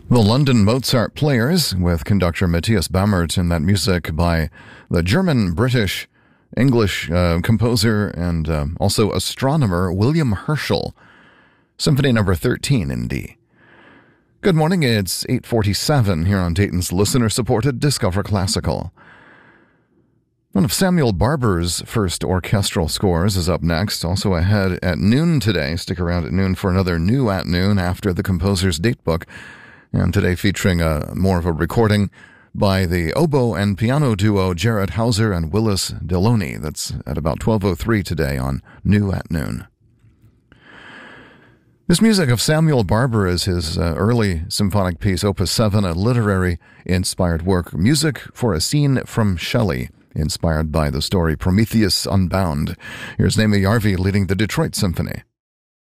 The London Mozart Players, with conductor Matthias Bammert, and that music by the German-British-English composer and also astronomer William Herschel. Symphony number 13 in D. Good morning, it's 8:47 here on Dayton's listener-supported Discover Classical. One of Samuel Barber's first orchestral scores is up next, also ahead at noon today. Stick around at noon for another New at Noon after the composer's datebook. And today featuring more of a recording by the oboe and piano duo Jared Hauser and Willis Deloney. That's at about 12:03 today on New at Noon. This music of Samuel Barber is his early symphonic piece, Opus 7, a literary-inspired work. Music for a scene from Shelley, inspired by the story Prometheus Unbound. Here's Naomi Yarvi leading the Detroit Symphony.